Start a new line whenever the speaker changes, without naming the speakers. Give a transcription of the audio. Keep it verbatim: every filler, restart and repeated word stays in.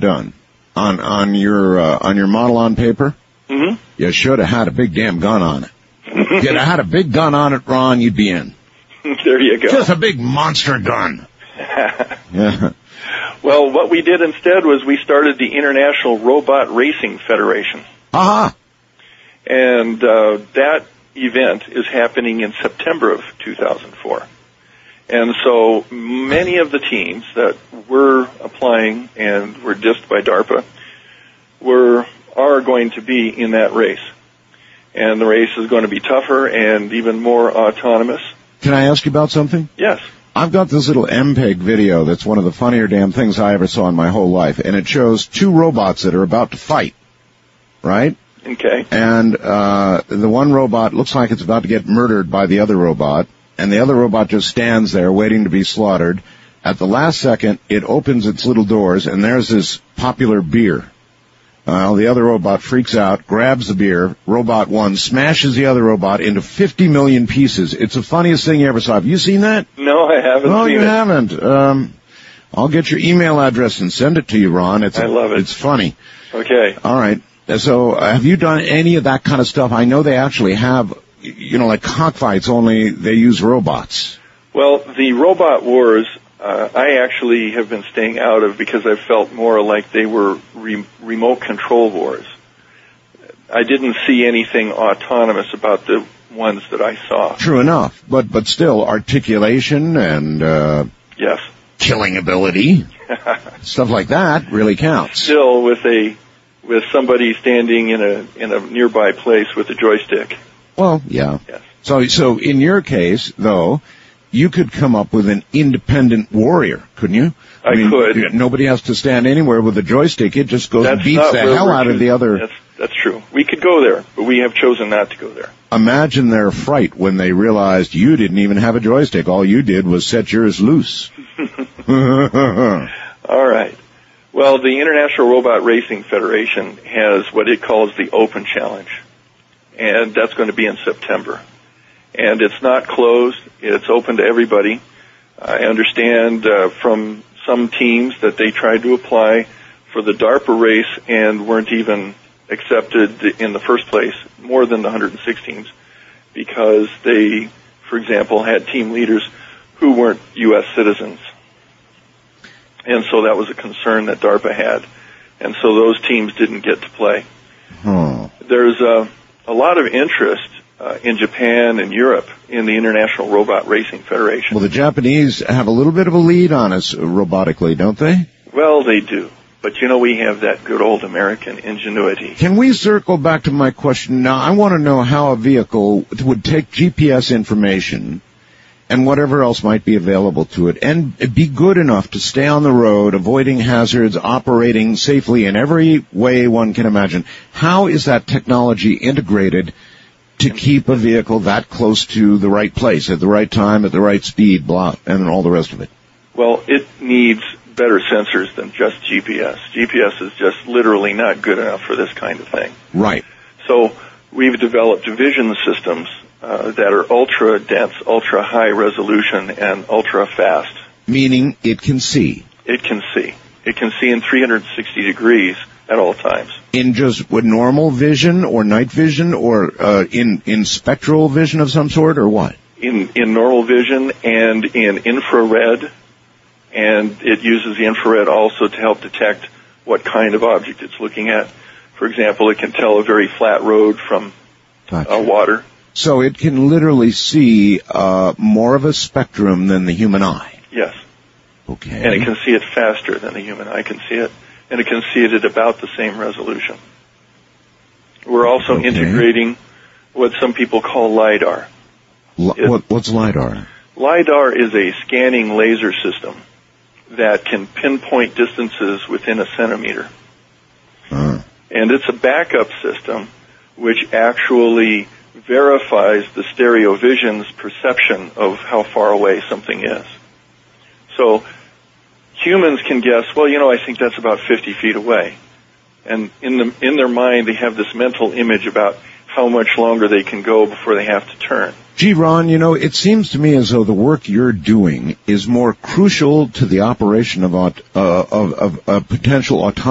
done? On on your uh, on your model on paper?
Mm-hmm.
You should have had a big damn gun on it. If you'd have had a big gun on it, Ron, you'd be in.
There you go.
Just a big monster gun. Yeah.
Well, what we did instead was we started the International Robot Racing Federation.
Aha.
And uh, that event is happening in September of two thousand four. And so many of the teams that were applying and were dissed by DARPA were are going to be in that race. And the race is going to be tougher and even more autonomous.
Can I ask you about something?
Yes.
I've got this little M P E G video that's one of the funnier damn things I ever saw in my whole life, and it shows two robots that are about to fight, right?
Okay.
And uh the one robot looks like it's about to get murdered by the other robot, and the other robot just stands there waiting to be slaughtered. At the last second, it opens its little doors, and there's this popular beer. Well, the other robot freaks out, grabs the beer. Robot one smashes the other robot into fifty million pieces. It's the funniest thing you ever saw. Have you seen that?
No, I haven't
no,
seen
you
it.
haven't. Um, I'll get your email address and send it to you, Ron. It's
I love it.
It's funny.
Okay.
All right. So uh, have you done any of that kind of stuff? I know they actually have, you know, like cockfights, only they use robots.
Well, the robot wars, uh, I actually have been staying out of because I felt more like they were re- remote control wars. I didn't see anything autonomous about the ones that I saw.
True enough, but but still, articulation and uh,
yes,
killing ability, stuff like that really counts.
Still, with a with somebody standing in a in a nearby place with a joystick.
Well, yeah.
Yes.
So so in your case, though, you could come up with an independent warrior, couldn't you?
I,
I mean,
could.
Nobody has to stand anywhere with a joystick. It just goes
That's
and beats
not
the
where
hell
we're
out of the other.
That's, that's true. We could go there, but we have chosen not to go there.
Imagine their fright when they realized you didn't even have a joystick. All you did was set yours loose.
All right. Well, the International Robot Racing Federation has what it calls the Open Challenge, and that's going to be in September. And it's not closed. It's open to everybody. I understand uh, from some teams that they tried to apply for the DARPA race and weren't even accepted in the first place, more than the one hundred six teams, because they, for example, had team leaders who weren't U S citizens. And so that was a concern that DARPA had. And so those teams didn't get to play.
Hmm.
There's a, a lot of interest uh, in Japan and Europe in the International Robot Racing Federation.
Well, the Japanese have a little bit of a lead on us robotically, don't they?
Well, they do. But, you know, we have that good old American ingenuity.
Can we circle back to my question? Now, I want to know how a vehicle would take G P S information and whatever else might be available to it, and be good enough to stay on the road, avoiding hazards, operating safely in every way one can imagine. How is that technology integrated to keep a vehicle that close to the right place, at the right time, at the right speed, blah, and all the rest of it?
Well, it needs better sensors than just G P S. G P S is just literally not good enough for this kind of thing.
Right.
So we've developed vision systems Uh, that are ultra dense, ultra high resolution, and ultra fast.
Meaning it can see.
It can see. It can see in three hundred sixty degrees at all times.
In just what, normal vision or night vision or uh, in in spectral vision of some sort, or what?
In in normal vision and in infrared, and it uses the infrared also to help detect what kind of object it's looking at. For example, it can tell a very flat road from
Gotcha.
uh, water.
So it can literally see uh, more of a spectrum than the human eye.
Yes.
Okay.
And it can see it faster than the human eye can see it, and it can see it at about the same resolution. We're also
okay.
integrating what some people call LiDAR.
L-
it,
what, what's LiDAR?
LiDAR is a scanning laser system that can pinpoint distances within a centimeter.
Uh.
And it's a backup system which actually verifies the stereo vision's perception of how far away something is. So humans can guess, well, you know, I think that's about fifty feet away. And in the, in their mind, they have this mental image about how much longer they can go before they have to turn.
Gee, Ron, you know, it seems to me as though the work you're doing is more crucial to the operation of, uh, of, of, of potential autonomy